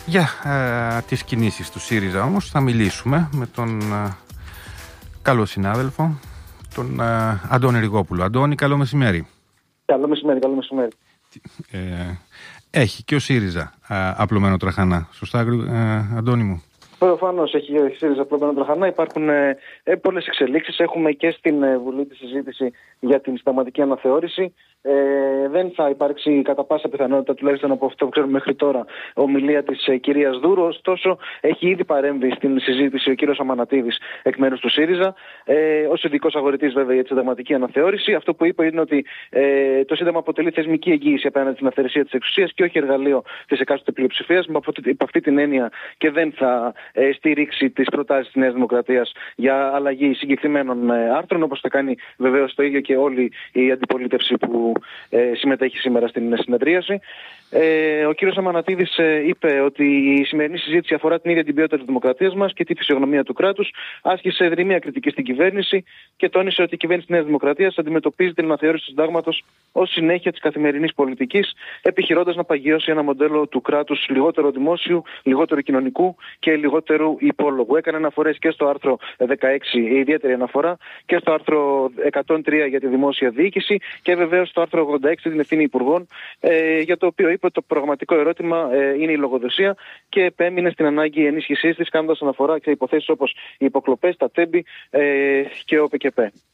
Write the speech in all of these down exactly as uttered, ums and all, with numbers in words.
Για ε, τις κινήσεις του ΣΥΡΙΖΑ όμως θα μιλήσουμε με τον ε, καλό συνάδελφο, τον ε, Αντώνη Ριγόπουλο. Αντώνη, καλό μεσημέρι. Καλό μεσημέρι, καλό μεσημέρι. Ε, έχει και ο ΣΥΡΙΖΑ ε, απλωμένο τραχανά. Σωστά, ε, Αντώνη μου? Προφανώς έχει ο ΣΥΡΙΖΑ απλωμένο τραχανά. Υπάρχουν ε, ε, πολλές εξελίξεις. Έχουμε και στην ε, Βουλή τη συζήτηση για την συνταγματική αναθεώρηση. Ε, δεν θα υπάρξει κατά πάσα πιθανότητα, τουλάχιστον από αυτό που ξέρουμε μέχρι τώρα, ομιλία της ε, κυρίας Δούρου. Ωστόσο, έχει ήδη παρέμβει στην συζήτηση ο κύριος Αμανατίδης εκ μέρους του ΣΥΡΙΖΑ, ε, ως ειδικός αγορητής βέβαια για τη συνταγματική αναθεώρηση. Αυτό που είπε είναι ότι ε, το Σύνταγμα αποτελεί θεσμική εγγύηση απέναντι στην αυθαιρεσία της εξουσίας και όχι εργαλείο της εκάστοτε πλειοψηφίας. Με αυτή την έννοια και δεν θα ε, στηρίξει τις προτάσεις της Νέας Δημοκρατίας για αλλαγή συγκεκριμένων ε, άρθρων, όπως θα κάνει βεβαίως το ίδιο και όλη η αντιπολίτευση που Ε, συμμετέχει σήμερα στην συνεδρίαση. Ε, ο κύριος Αμανατίδης ε, είπε ότι η σημερινή συζήτηση αφορά την ίδια την ποιότητα της δημοκρατίας μας και τη φυσιογνωμία του κράτους. Άσκησε δρυμία κριτική στην κυβέρνηση και τόνισε ότι η κυβέρνηση της Νέας Δημοκρατίας αντιμετωπίζει την αναθεώρηση του συντάγματος ως συνέχεια της καθημερινής πολιτικής, επιχειρώντας να παγιώσει ένα μοντέλο του κράτους λιγότερο δημόσιου, λιγότερο κοινωνικού και λιγότερου υπόλογου. Έκανε αναφορές και στο άρθρο δεκαέξι, η ιδιαίτερη αναφορά, και στο άρθρο εκατόν τρία για τη δημόσια διοίκηση και βεβαίως στο άρθρο ογδόντα έξι την ευθύνη υπουργών, ε, για το οποίο είπε ότι το πραγματικό ερώτημα ε, είναι η λογοδοσία και επέμεινε στην ανάγκη ενίσχυσής της, κάνοντας αναφορά σε υποθέσεις όπως οι υποκλοπές, τα τέμπη ε, και ο ΠΚΠ.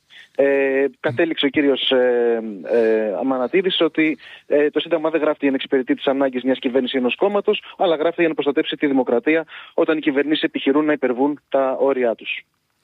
Ε, κατέληξε ο κύριος ε, ε, Αμανατίδης ότι ε, το Σύνταγμα δεν γράφει για να εξυπηρετεί τις ανάγκες μιας κυβέρνησης ή ενός κόμματος, αλλά γράφει για να προστατεύσει τη δημοκρατία όταν οι κυβερνήσεις επιχειρούν να υπερβούν τα όρια τους.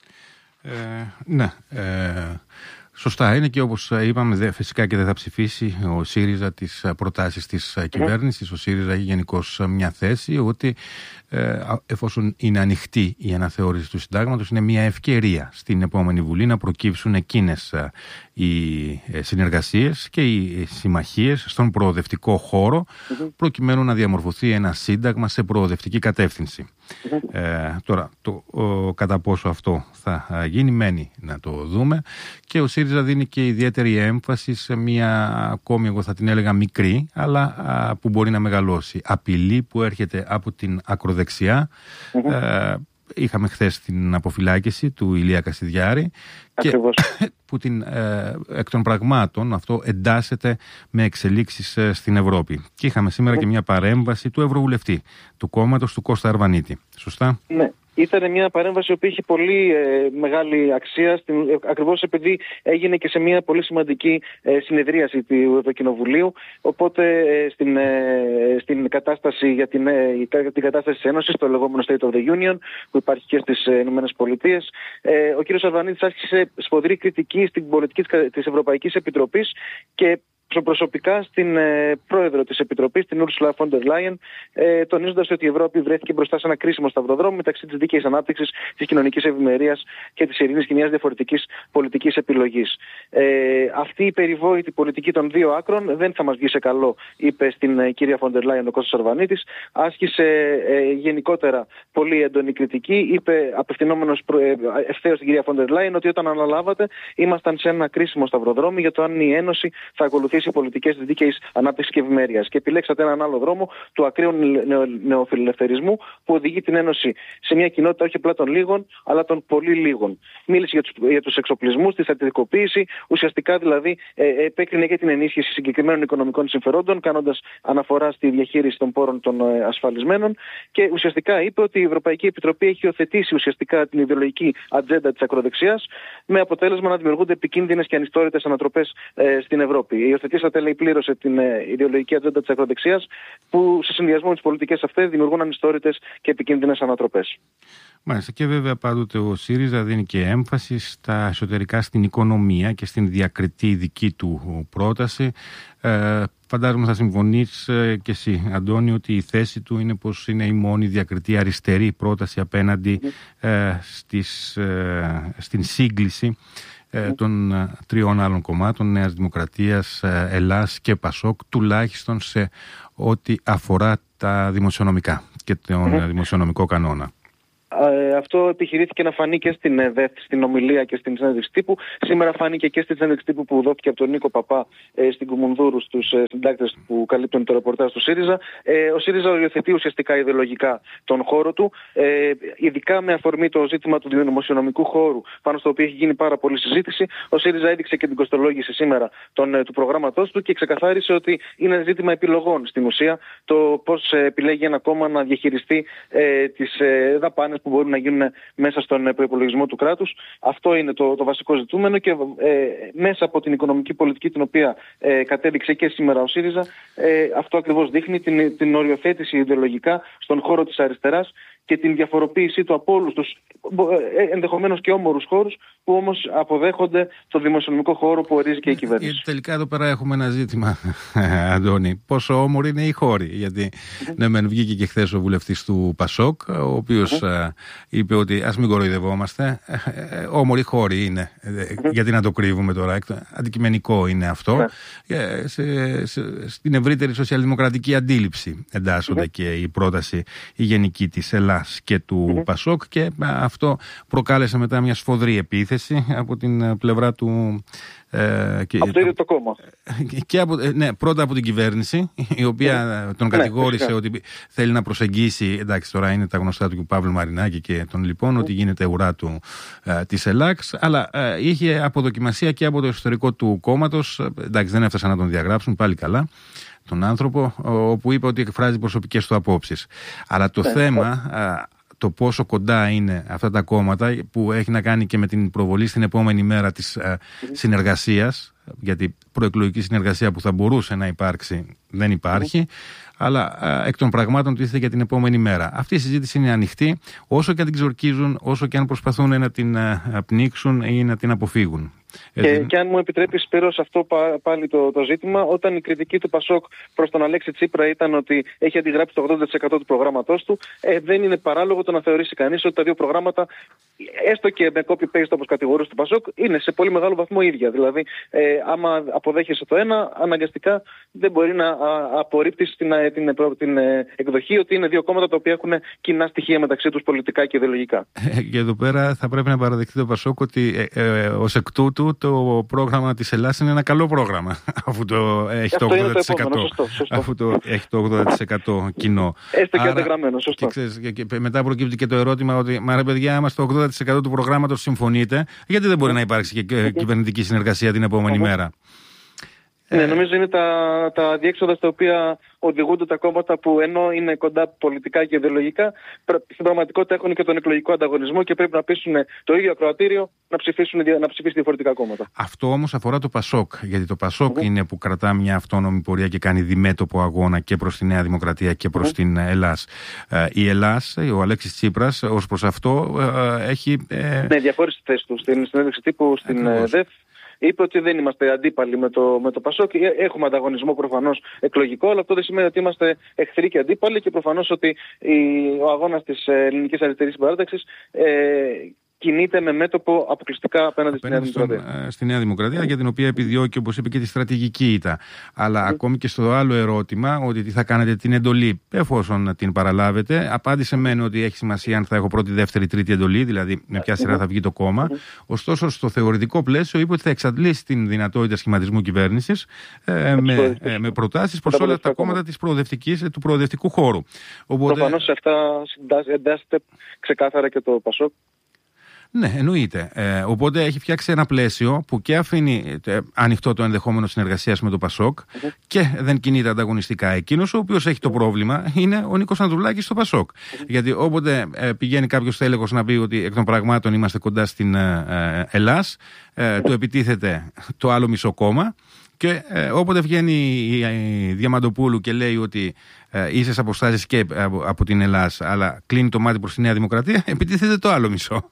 Ε, ναι. Ε... Σωστά είναι και όπως είπαμε, φυσικά και δεν θα ψηφίσει ο ΣΥΡΙΖΑ τις προτάσεις της mm-hmm. κυβέρνησης. Ο ΣΥΡΙΖΑ έχει γενικώς μια θέση ότι ε, εφόσον είναι ανοιχτή η αναθεώρηση του συντάγματος, είναι μια ευκαιρία στην επόμενη Βουλή να προκύψουν εκείνες οι συνεργασίες και οι συμμαχίες στον προοδευτικό χώρο mm-hmm. προκειμένου να διαμορφωθεί ένα σύνταγμα σε προοδευτική κατεύθυνση. Mm-hmm. Ε, τώρα, το ο, κατά πόσο αυτό θα γίνει μένει να το δούμε, και ο ΣΥΡΙΖΑ δίνει και ιδιαίτερη έμφαση σε μια ακόμη, εγώ θα την έλεγα μικρή, αλλά α, που μπορεί να μεγαλώσει απειλή που έρχεται από την ακροδεξιά. Mm-hmm. Ε, είχαμε χθες την αποφυλάκηση του Ηλία Κασιδιάρη και που την, ε, εκ των πραγμάτων αυτό εντάσσεται με εξελίξεις ε, στην Ευρώπη. Και είχαμε σήμερα mm-hmm. και μια παρέμβαση του Ευρωβουλευτή του κόμματος του Κώστα Αρβανίτη. Σωστά? Ναι. Ήταν μια παρέμβαση που είχε πολύ ε, μεγάλη αξία, στην, ε, ακριβώς επειδή έγινε και σε μια πολύ σημαντική ε, συνεδρίαση του Ευρωκοινοβουλίου. Οπότε ε, στην, ε, στην κατάσταση για την, ε, την κατάσταση της Ένωσης, το λεγόμενο State of the Union, που υπάρχει και στις ε, Ηνωμένες Πολιτείες, ε, ο κ. Αρβανίτης άσκησε σφοδρή κριτική στην πολιτική της Ευρωπαϊκής Επιτροπής και προσωπικά στην ε, πρόεδρο της Επιτροπής, την Ursula von der Leyen, ε, τονίζοντας ότι η Ευρώπη βρέθηκε μπροστά σε ένα κρίσιμο σταυροδρόμιο μεταξύ της δίκαιης ανάπτυξης, της κοινωνικής ευημερίας και της ειρήνης και μιας διαφορετικής πολιτικής επιλογής. Ε, αυτή η περιβόητη πολιτική των δύο άκρων δεν θα μας βγει σε καλό, είπε στην ε, κυρία von der Leyen ο Κώστας Αρβανίτης. Άσκησε ε, γενικότερα πολύ έντονη κριτική. Είπε απευθυνόμενος ε, ευθέως στην κυρία von der Leyen ότι όταν αναλάβατε ήμασταν σε ένα κρίσιμο σταυροδρόμιο για το αν η Ένωση θα ακολουθήσει οι πολιτικές της δίκαιης ανάπτυξης και ευημερίας. Και επιλέξατε έναν άλλο δρόμο του ακραίου νεο, νεοφιλελευθερισμού που οδηγεί την Ένωση σε μια κοινότητα όχι απλά των λίγων, αλλά των πολύ λίγων. Μίλησε για τους, για τους εξοπλισμούς, τη στρατιωτικοποίηση, ουσιαστικά δηλαδή ε, επέκρινε και την ενίσχυση συγκεκριμένων οικονομικών συμφερόντων, κάνοντας αναφορά στη διαχείριση των πόρων των ε, ασφαλισμένων, και ουσιαστικά είπε ότι η Ευρωπαϊκή Επιτροπή έχει υιοθετήσει ουσιαστικά την ιδεολογική ατζέντα της ακροδεξιάς, με αποτέλεσμα να δημιουργούνται επικίνδυνες και ανιστόρητες ανατροπές ε, στην Ευρώπη. Υιοθετήσατε, λέει, πλήρωσε την ε, ιδεολογική ατζέντα της ακροδεξιάς, που σε συνδυασμό με τις πολιτικές αυτές δημιουργούν ανιστόρητες και επικίνδυνες ανατροπές. Μάλιστα, και βέβαια πάντοτε ο ΣΥΡΙΖΑ δίνει και έμφαση στα εσωτερικά, στην οικονομία και στην διακριτή δική του πρόταση. Ε, φαντάζομαι θα συμφωνείς ε, και εσύ, Αντώνη, ότι η θέση του είναι πως είναι η μόνη διακριτή αριστερή πρόταση απέναντι ε, στις, ε, στην σύγκληση ε, των ε, τριών άλλων κομμάτων, Νέας Δημοκρατίας, ε, Ελλάς και Πασόκ, τουλάχιστον σε ό,τι αφορά τα δημοσιονομικά και τον mm-hmm. δημοσιονομικό κανόνα. Ε, αυτό επιχειρήθηκε να φανεί και στην ΕΔΕΘ, στην ομιλία και στην συνέντευξη τύπου. Σήμερα φάνηκε και στην συνέντευξη τύπου που δόθηκε από τον Νίκο Παπά ε, στην Κουμουνδούρου στους ε, συντάκτες που καλύπτουν το ρεπορτάζ του ΣΥΡΙΖΑ. Ε, ο ΣΥΡΙΖΑ οριοθετεί ουσιαστικά ιδεολογικά τον χώρο του, ε, ειδικά με αφορμή το ζήτημα του δημοσιονομικού χώρου, πάνω στο οποίο έχει γίνει πάρα πολλή συζήτηση. Ο ΣΥΡΙΖΑ έδειξε και την κοστολόγηση σήμερα τον, ε, του προγράμματός του και ξεκαθάρισε ότι είναι ζήτημα επιλογών στην ουσία το πώς ε, επιλέγει ένα κόμμα να διαχειριστεί ε, τις ε, δαπάνες που μπορούν να γίνουν μέσα στον ε, προϋπολογισμό του κράτους. Αυτό είναι το, το βασικό ζητούμενο και ε, μέσα από την οικονομική πολιτική την οποία ε, κατέδειξε και σήμερα ο ΣΥΡΙΖΑ, ε, αυτό ακριβώς δείχνει την, την οριοθέτηση ιδεολογικά στον χώρο της αριστεράς και την διαφοροποίησή του από όλους τους ενδεχομένως και όμορους χώρους που όμως αποδέχονται το δημοσιονομικό χώρο που ορίζει και η κυβέρνηση. Γιατί τελικά εδώ πέρα έχουμε ένα ζήτημα, Αντώνη. Πόσο όμοροι είναι οι χώροι. Γιατί mm-hmm. ναι, μεν βγήκε και χθες ο βουλευτής του Πασόκ, ο οποίος mm-hmm. είπε ότι ας μην κοροϊδευόμαστε. Όμοροι χώροι είναι. Mm-hmm. Γιατί να το κρύβουμε τώρα. Αντικειμενικό είναι αυτό. Mm-hmm. Σε, σε, στην ευρύτερη σοσιαλδημοκρατική αντίληψη εντάσσονται mm-hmm. και η πρόταση η γενική της Ελλάς και του mm-hmm. Πασόκ και αυτό προκάλεσε μετά μια σφοδρή επίθεση από την πλευρά του. Ε, και, από το ίδιο το κόμμα. Και από, ναι, πρώτα από την κυβέρνηση, η οποία yeah. τον κατηγόρησε yeah. ότι θέλει να προσεγγίσει. Εντάξει, τώρα είναι τα γνωστά του Παύλου Μαρινάκη και των λοιπόν, mm. ότι γίνεται ουρά του ε, της ΕΛΑΞ. Αλλά ε, είχε αποδοκιμασία και από το εσωτερικό του κόμματος. Εντάξει, δεν έφτασαν να τον διαγράψουν, πάλι καλά. Τον άνθρωπο, όπου είπε ότι εκφράζει προσωπικές του απόψεις. Αλλά το yeah. θέμα. Ε, το πόσο κοντά είναι αυτά τα κόμματα που έχει να κάνει και με την προβολή στην επόμενη μέρα της ε, συνεργασίας, γιατί προεκλογική συνεργασία που θα μπορούσε να υπάρξει δεν υπάρχει, αλλά ε, εκ των πραγμάτων τίθεται για την επόμενη μέρα. Αυτή η συζήτηση είναι ανοιχτή, όσο και αν την ξορκίζουν, όσο και αν προσπαθούν να την ε, πνίξουν ή να την αποφύγουν. Και, και αν μου επιτρέπεις, Σπύρο, σε αυτό πάλι το, το ζήτημα, όταν η κριτική του Πασόκ προς τον Αλέξη Τσίπρα ήταν ότι έχει αντιγράψει το ογδόντα τοις εκατό του προγράμματός του, ε, δεν είναι παράλογο το να θεωρήσει κανείς ότι τα δύο προγράμματα, έστω και με copy-paste όπως κατηγορούσε του Πασόκ, είναι σε πολύ μεγάλο βαθμό ίδια. Δηλαδή, ε, άμα αποδέχεσαι το ένα, αναγκαστικά δεν μπορεί να απορρίπτεις την, την, την, την εκδοχή ότι είναι δύο κόμματα τα οποία έχουν κοινά στοιχεία μεταξύ τους πολιτικά και ιδεολογικά. Ε, και εδώ πέρα θα πρέπει να παραδεχτεί το Πασόκ ότι ε, ε, ως εκ τούτου το πρόγραμμα της Ελλάς είναι ένα καλό πρόγραμμα, αφού το έχει το ογδόντα τοις εκατό, το σωστό, σωστό. Αφού το έχει το ογδόντα τοις εκατό κοινό. Έστω και αντεγραμμένο, σωστό. Και, ξέρεις, και, και μετά προκύπτει και το ερώτημα ότι, μα ρε παιδιά, άμα στο ογδόντα τοις εκατό του προγράμματος συμφωνείτε, γιατί δεν μπορεί να υπάρξει και κυβερνητική συνεργασία την επόμενη μέρα. Ναι, νομίζω είναι τα, τα διέξοδα στα οποία οδηγούνται τα κόμματα που ενώ είναι κοντά πολιτικά και ιδεολογικά, στην πραγματικότητα έχουν και τον εκλογικό ανταγωνισμό και πρέπει να πείσουν το ίδιο ακροατήριο να ψηφίσουν, να ψηφίσουν διαφορετικά κόμματα. Αυτό όμως αφορά το Πασόκ, γιατί το Πασόκ mm-hmm. είναι που κρατά μια αυτόνομη πορεία και κάνει διμέτωπο αγώνα και προς τη Νέα Δημοκρατία και προς mm-hmm. την Ελλάς. Ε, η Ελλάς, ο Αλέξης Τσίπρας, ως προς αυτό ε, έχει. Ε... Ναι, διαχώρισε τη θέση του στην συνέντευξη τύπου στην ΔΕΦ. Είπε ότι δεν είμαστε αντίπαλοι με το, με το Πασόκ. Έχουμε ανταγωνισμό προφανώς εκλογικό, αλλά αυτό δεν σημαίνει ότι είμαστε εχθροί και αντίπαλοι και προφανώς ότι η, ο αγώνας της Ελληνικής Αριστερής Συμπαράταξης ε, κινείται με μέτωπο αποκλειστικά απέναντι στη Νέα Δημοκρατία. Στη Νέα Δημοκρατία, για την οποία επιδιώκει, όπως είπε, και τη στρατηγική ήττα. Αλλά mm. ακόμη και στο άλλο ερώτημα, ότι τι θα κάνετε την εντολή, εφόσον την παραλάβετε, απάντησε μεν ότι έχει σημασία αν θα έχω πρώτη, δεύτερη, τρίτη εντολή, δηλαδή με ποια σειρά θα βγει το κόμμα. Mm. Ωστόσο, στο θεωρητικό πλαίσιο, είπε ότι θα εξαντλήσει την δυνατότητα σχηματισμού κυβέρνησης ε, με, ε, με προτάσεις προς όλα τα κόμματα της προοδευτικής, του προοδευτικού χώρου. Οπότε... Προφανώς σε αυτά εντάσσεται ξεκάθαρα και το Πασόκ. Ναι, εννοείται. Ε, οπότε έχει φτιάξει ένα πλαίσιο που και αφήνει ε, ανοιχτό το ενδεχόμενο συνεργασίας με το Πασόκ mm-hmm. και δεν κινείται ανταγωνιστικά. Εκείνος ο οποίος έχει το πρόβλημα είναι ο Νίκος Ανδρουλάκης στο Πασόκ. Mm-hmm. Γιατί όποτε ε, πηγαίνει κάποιος τέλεχος να πει ότι εκ των πραγμάτων είμαστε κοντά στην ε, ε, Ελλάς, ε, του επιτίθεται το άλλο μισό κόμμα. Και ε, όποτε βγαίνει η, η Διαμαντοπούλου και λέει ότι ε, ίσες αποστάσεις και από, από την Ελλάς, αλλά κλείνει το μάτι προς τη Νέα Δημοκρατία, επιτίθεται το άλλο μισό.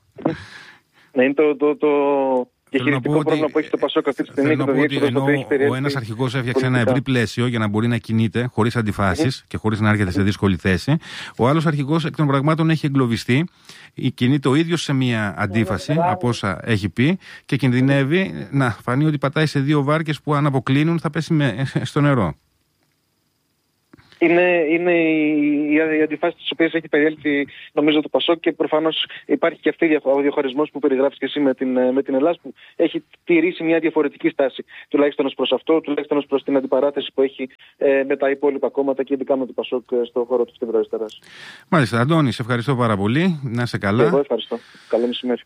Ναι, είναι το, το, το διαχειριστικό πρόβλημα που έχει το Πασόκ αυτή τη στιγμή και το διέξοδο στο οποίο έχει περιέλθει. Ο ένας αρχηγός έφτιαξε ένα ευρύ πλαίσιο για να μπορεί να κινείται χωρίς αντιφάσεις mm-hmm. και χωρίς να έρχεται σε δύσκολη θέση. Ο άλλος αρχηγός εκ των πραγμάτων έχει εγκλωβιστεί, κινείται ο ίδιος σε μια αντίφαση mm-hmm. από όσα έχει πει και κινδυνεύει mm-hmm. να φανεί ότι πατάει σε δύο βάρκες που αν αποκλίνουν θα πέσει με, στο νερό. Είναι, είναι οι, οι αντιφάσεις τις οποίες έχει περιέλθει νομίζω το Πασόκ, και προφανώς υπάρχει και αυτή ο διαχωρισμός που περιγράφεις και εσύ με την, με την Ελλάδα, που έχει τηρήσει μια διαφορετική στάση, τουλάχιστον ως προς αυτό, τουλάχιστον ως προς την αντιπαράθεση που έχει ε, με τα υπόλοιπα κόμματα και ειδικά με το Πασόκ στον χώρο της κεντροαριστεράς. Μάλιστα, Αντώνη, σε ευχαριστώ πάρα πολύ. Να είσαι καλά. Εγώ ευχαριστώ. Καλό μεσημέρι.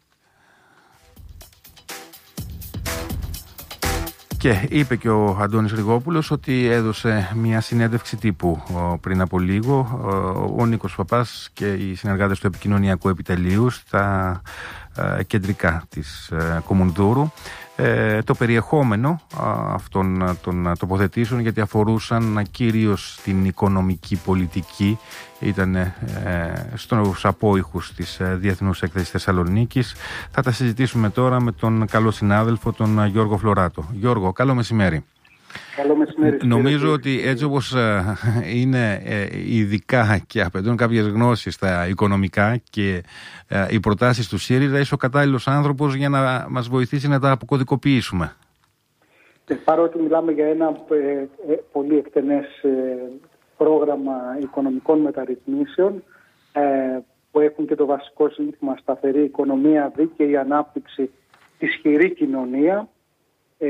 Και είπε και ο Αντώνης Ριγόπουλος ότι έδωσε μια συνέντευξη τύπου πριν από λίγο ο Νίκος Παπάς και οι συνεργάτες του επικοινωνιακού επιτελείου στα κεντρικά της Κομουνδούρου. Ε, το περιεχόμενο αυτών των τοποθετήσεων, γιατί αφορούσαν κυρίως την οικονομική πολιτική, ήταν ε, στους απόϊχους της Διεθνούς Έκθεσης Θεσσαλονίκης. Θα τα συζητήσουμε τώρα με τον καλό συνάδελφο, τον Γιώργο Φλωράτο. Γιώργο, καλό μεσημέρι. Καλό μεσημέρι. Νομίζω ότι έτσι όπως είναι ειδικά και απαιτούν κάποιες γνώσεις στα οικονομικά και οι προτάσεις του ΣΥΡΙΖΑ, είσαι ο κατάλληλος άνθρωπος για να μας βοηθήσει να τα αποκωδικοποιήσουμε. Παρότι μιλάμε για ένα ε, ε, πολύ εκτενές ε, πρόγραμμα οικονομικών μεταρρυθμίσεων ε, που έχουν και το βασικό σύνθημα σταθερή οικονομία, δίκαιη ανάπτυξη, ισχυρή κοινωνία, ε,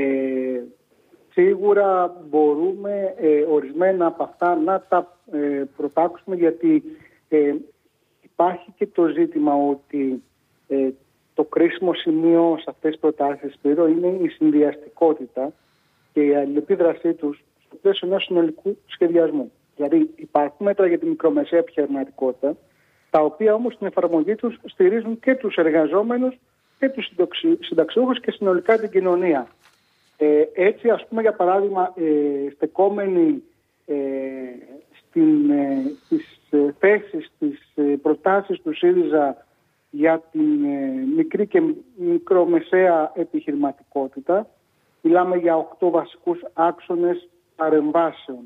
σίγουρα μπορούμε ε, ορισμένα από αυτά να τα ε, προτάξουμε, γιατί ε, υπάρχει και το ζήτημα ότι ε, το κρίσιμο σημείο σε αυτές τις προτάσεις, Σπύρο, είναι η συνδυαστικότητα και η αλληλεπίδρασή τους στο πλαίσιο ενός συνολικού σχεδιασμού. Δηλαδή υπάρχουν μέτρα για τη μικρομεσαία επιχειρηματικότητα, τα οποία όμως στην εφαρμογή τους στηρίζουν και τους εργαζόμενους και τους συνταξιούχους και συνολικά την κοινωνία. Ε, έτσι, ας πούμε, για παράδειγμα, ε, στεκόμενοι ε, στην, ε, στις ε, θέσεις, στις ε, προτάσεις του ΣΥΡΙΖΑ για την ε, μικρή και μικρομεσαία επιχειρηματικότητα, μιλάμε για οκτώ βασικούς άξονες παρεμβάσεων.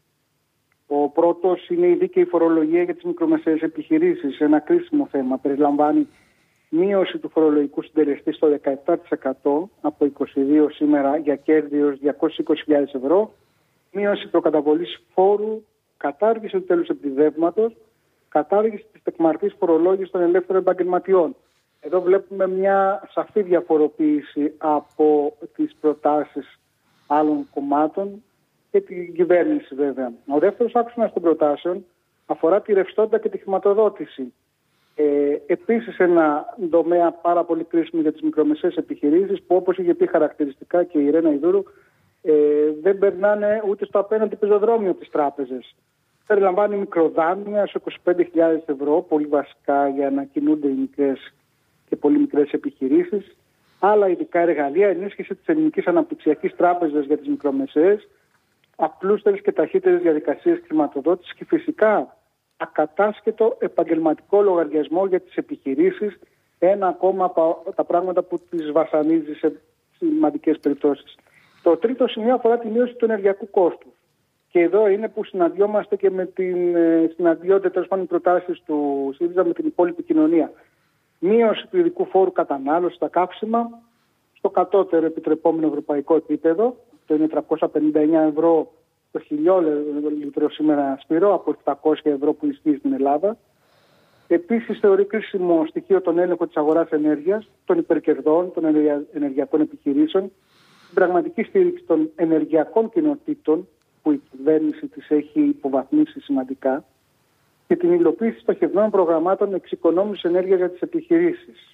Ο πρώτος είναι η δίκαιη φορολογία για τις μικρομεσαίες επιχειρήσεις, ένα κρίσιμο θέμα. Περιλαμβάνει μείωση του φορολογικού συντελεστή στο δεκαεπτά τοις εκατό από είκοσι δύο τοις εκατό σήμερα για κέρδη έως διακόσιες είκοσι χιλιάδες ευρώ, μείωση προκαταβολής φόρου, κατάργηση του τέλους επιδεύματος, κατάργηση της τεκμαρτής φορολόγησης των ελεύθερων επαγγελματιών. Εδώ βλέπουμε μια σαφή διαφοροποίηση από τις προτάσεις άλλων κομμάτων και την κυβέρνηση, βέβαια. Ο δεύτερος άξονας των προτάσεων αφορά τη ρευστότητα και τη χρηματοδότηση. Ε, επίσης ένα τομέα πάρα πολύ κρίσιμο για τις μικρομεσαίες επιχειρήσεις, που, όπως είχε πει χαρακτηριστικά και η Ρένα Ιδούρου, ε, δεν περνάνε ούτε στο απέναντι πεζοδρόμιο της τράπεζες. Περιλαμβάνει μικροδάνεια σε είκοσι πέντε χιλιάδες ευρώ, πολύ βασικά για να κινούνται οι μικρές και πολύ μικρές επιχειρήσεις. Άλλα ειδικά εργαλεία, ενίσχυση της Ελληνικής Αναπτυξιακής Τράπεζας για τις μικρομεσαίες, απλούστερες και ταχύτερες διαδικασίες χρηματοδότησης και φυσικά ακατάσχετο επαγγελματικό λογαριασμό για τις επιχειρήσεις, ένα ακόμα από τα πράγματα που τις βασανίζει σε σημαντικές περιπτώσεις. Το τρίτο σημείο αφορά τη μείωση του ενεργειακού κόστους. Και εδώ είναι που συναντιόμαστε και με την συναντιόνται τέλος πάντων προτάσεις του ΣΥΡΙΖΑ με την υπόλοιπη κοινωνία. Μείωση του ειδικού φόρου κατανάλωσης στα καύσιμα στο κατώτερο επιτρεπόμενο ευρωπαϊκό επίπεδο, το είναι τριακόσια πενήντα εννέα ευρώ το χιλιόλιτρο σήμερα, Σπύρο, από επτακόσια ευρώ που ισχύει στην Ελλάδα. Επίσης, θεωρεί κρίσιμο στοιχείο τον έλεγχο της αγοράς ενέργειας, των υπερκερδών, των ενεργειακών επιχειρήσεων, την πραγματική στήριξη των ενεργειακών κοινοτήτων, που η κυβέρνηση της έχει υποβαθμίσει σημαντικά, και την υλοποίηση στοχευμένων προγραμμάτων εξοικονόμησης ενέργειας για τις επιχειρήσεις.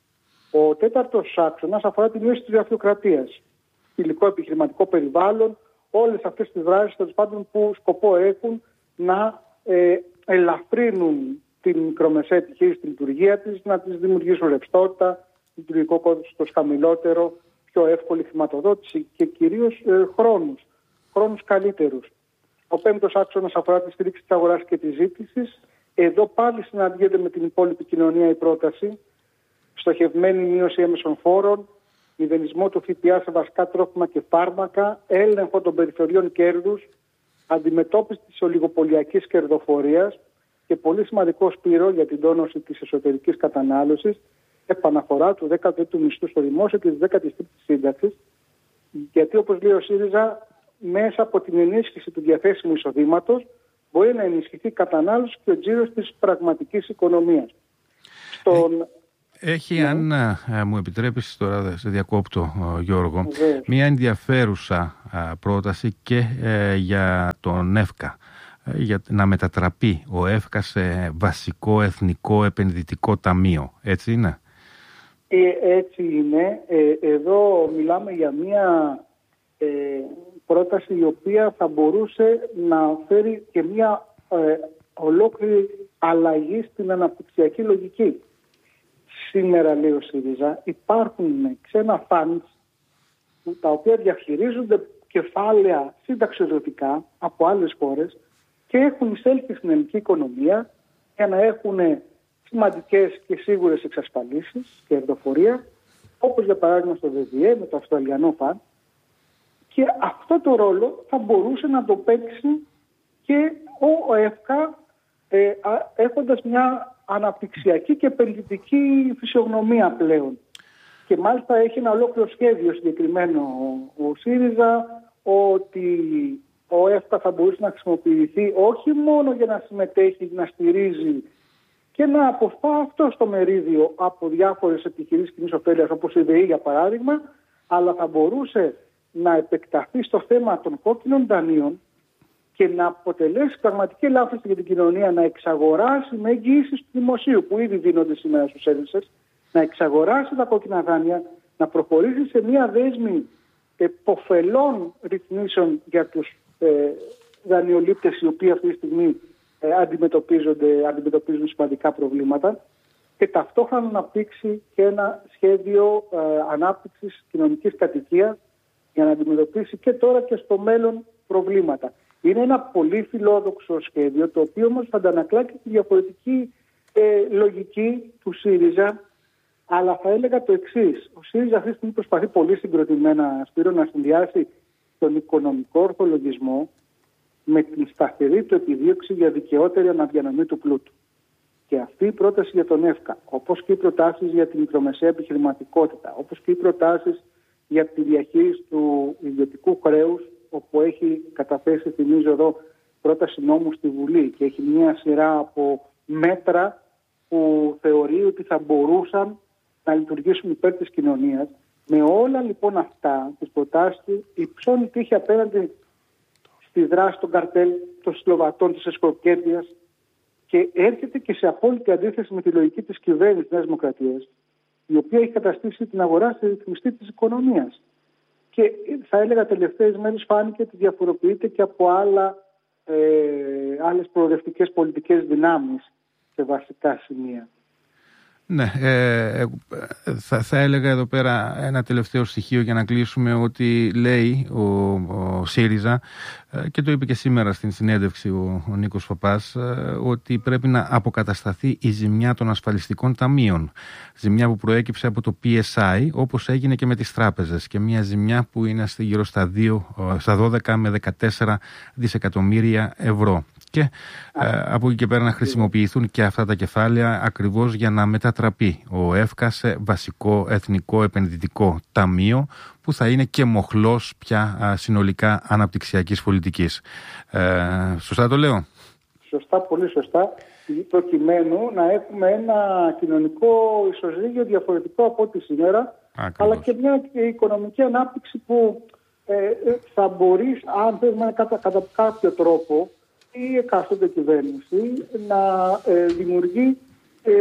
Ο τέταρτος άξονας αφορά τη μείωση της γραφειοκρατίας, υλικό επιχειρηματικό περιβάλλον, όλες αυτές τις δράσεις τέλος πάντων που σκοπό έχουν να ε, ελαφρύνουν την μικρομεσαία επιχείρηση, τη λειτουργία της, να της δημιουργήσουν ρευστότητα, λειτουργικό κόστος χαμηλότερο, πιο εύκολη χρηματοδότηση και κυρίως ε, χρόνους, χρόνους καλύτερους. Ο πέμπτος άξονας αφορά τη στήριξη της αγοράς και της ζήτησης. Εδώ πάλι συναντιέται με την υπόλοιπη κοινωνία η πρόταση, στοχευμένη μείωση έμεσων φόρων, μηδενισμό του ΦΠΑ σε βασικά τρόφιμα και φάρμακα, έλεγχο των περιθωριών κέρδους, αντιμετώπιση της ολιγοπολιακής κερδοφορίας και πολύ σημαντικό, Σπύρο, για την τόνωση της εσωτερικής κατανάλωσης, επαναφορά του δέκατου τρίτου μισθού στο δημόσιο και της δέκατης τρίτης σύνταξης, γιατί, όπως λέει ο ΣΥΡΙΖΑ, μέσα από την ενίσχυση του διαθέσιμου εισοδήματος μπορεί να ενισχυθεί η κατανάλωση και ο τζίρος της πραγματικής οικονομίας. Στον... Έχει, ναι. αν α, μου επιτρέπεις τώρα, σε διακόπτω Γιώργο, Βεβαίως. μια ενδιαφέρουσα α, πρόταση και ε, για τον ΕΦΚΑ, ε, για να μετατραπεί ο ΕΦΚΑ σε βασικό εθνικό επενδυτικό ταμείο. Έτσι είναι? Ε, έτσι είναι. Ε, εδώ μιλάμε για μια ε, πρόταση η οποία θα μπορούσε να φέρει και μια ε, ολόκληρη αλλαγή στην αναπτυξιακή λογική. Σήμερα, λέει ο ΣΥΡΙΖΑ, υπάρχουν ξένα funds τα οποία διαχειρίζονται κεφάλαια συνταξιοδοτικά από άλλες χώρες και έχουν εισέλθει στην ελληνική οικονομία για να έχουν σημαντικές και σίγουρες εξασφαλίσεις και κερδοφορία, όπως για παράδειγμα στο ΒΒΕ με το Αυστραλιανό Fund, και αυτό το ρόλο θα μπορούσε να το παίξει και ο ΕΦΚΑ ε, έχοντας μια αναπτυξιακή και επενδυτική φυσιογνωμία πλέον. Και μάλιστα έχει ένα ολόκληρο σχέδιο συγκεκριμένο ο ΣΥΡΙΖΑ, ότι ο ΕΦΚΑ θα μπορούσε να χρησιμοποιηθεί όχι μόνο για να συμμετέχει, να στηρίζει και να αποστά αυτό στο μερίδιο από διάφορες επιχειρήσεις κοινής ωφέλειας, όπως η ΔΕΗ για παράδειγμα, αλλά θα μπορούσε να επεκταθεί στο θέμα των κόκκινων δανείων και να αποτελέσει πραγματική ελάφρυνση για την κοινωνία, να εξαγοράσει με εγγυήσεις του δημοσίου που ήδη δίνονται σήμερα στους Έλληνες, να εξαγοράσει τα κόκκινα δάνεια, να προχωρήσει σε μια δέσμη εποφελών ρυθμίσεων για τους ε, δανειολήπτες οι οποίοι αυτή τη στιγμή ε, αντιμετωπίζονται, αντιμετωπίζουν σημαντικά προβλήματα, και ταυτόχρονα να αναπτύξει και ένα σχέδιο ε, ανάπτυξης κοινωνικής κατοικίας για να αντιμετωπίσει και τώρα και στο μέλλον προβλήματα. Είναι ένα πολύ φιλόδοξο σχέδιο, το οποίο όμως θα αντανακλά και τη διαφορετική ε, λογική του ΣΥΡΙΖΑ, αλλά θα έλεγα το εξής. Ο ΣΥΡΙΖΑ αυτή τη στιγμή προσπαθεί πολύ συγκροτημένα, Σπύρο, να συνδυάσει τον οικονομικό ορθολογισμό με την σταθερή του επιδίωξη για δικαιότερη αναδιανομή του πλούτου. Και αυτή η πρόταση για τον ΕΦΚΑ, όπως και οι προτάσεις για την μικρομεσαία επιχειρηματικότητα, όπως και οι προτάσεις για τη διαχείριση του ιδιωτικού χρέους, όπου έχει καταθέσει, θυμίζω εδώ, πρόταση νόμου στη Βουλή και έχει μια σειρά από μέτρα που θεωρεί ότι θα μπορούσαν να λειτουργήσουν υπέρ της κοινωνίας. Με όλα λοιπόν αυτά τις προτάσεις του υψώνει τύχη απέναντι στη δράση των καρτέλ, των συλλογατών, της εσκοκέρδειας, και έρχεται και σε απόλυτη αντίθεση με τη λογική της κυβέρνησης της Νέας Δημοκρατίας, η οποία έχει καταστήσει την αγορά στη ρυθμιστή της οικονομίας. Και θα έλεγα τελευταίες μέρες φάνηκε ότι διαφοροποιείται και από άλλα, ε, άλλες προοδευτικές πολιτικές δυνάμεις σε βασικά σημεία. Ναι, ε, θα, θα έλεγα εδώ πέρα ένα τελευταίο στοιχείο για να κλείσουμε, ότι λέει ο, ο ΣΥΡΙΖΑ, και το είπε και σήμερα στην συνέντευξη ο, ο Νίκος Παπάς, ότι πρέπει να αποκατασταθεί η ζημιά των ασφαλιστικών ταμείων. Ζημιά που προέκυψε από το πι ες άι, όπως έγινε και με τις τράπεζες, και μια ζημιά που είναι γύρω στα, δύο, στα δώδεκα με δεκατέσσερα δισεκατομμύρια ευρώ. Και ε, από εκεί και πέρα να χρησιμοποιηθούν και αυτά τα κεφάλαια ακριβώς για να μετατραπεί ο ΕΦΚΑ σε βασικό εθνικό επενδυτικό ταμείο, που θα είναι και μοχλός πια α, συνολικά αναπτυξιακής πολιτικής. Ε, σωστά το λέω? Σωστά, πολύ σωστά. Προκειμένου να έχουμε ένα κοινωνικό ισοζύγιο διαφορετικό από ό,τι σήμερα, ακριβώς, αλλά και μια οικονομική ανάπτυξη που ε, θα μπορεί, αν θέλουμε κατά, κατά κάποιο τρόπο, η εκάστοτε κυβέρνηση να ε, δημιουργεί ε,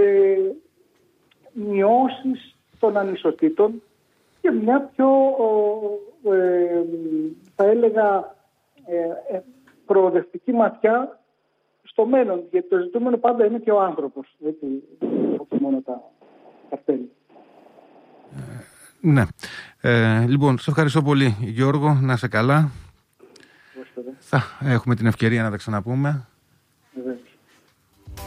μειώσεις των ανισοτήτων και μια πιο, ε, θα έλεγα, ε, ε, προοδευτική ματιά στο μέλλον. Γιατί το ζητούμενο πάντα είναι και ο άνθρωπος, έτσι, όχι μόνο τα καρτέλη. Ε, ναι. Ε, λοιπόν, σε ευχαριστώ πολύ, Γιώργο. Να είσαι καλά. Θα έχουμε την ευκαιρία να τα ξαναπούμε.